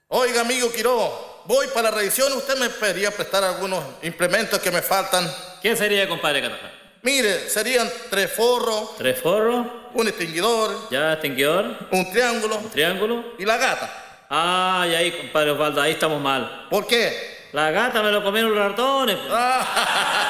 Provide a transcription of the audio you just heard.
Oiga, amigo Quiroga, voy para la revisión. Usted me pediría prestar algunos implementos que me faltan. ¿Qué sería, compadre Carajal? Mire, serían 3 forros, 3 forros, un extinguidor, ya extinguidor, un triángulo un triángulo. y la gata. Ah, y ahí, compadre Osvaldo, ahí estamos mal. ¿Por qué? La gata me lo comieron los ratones. Ah,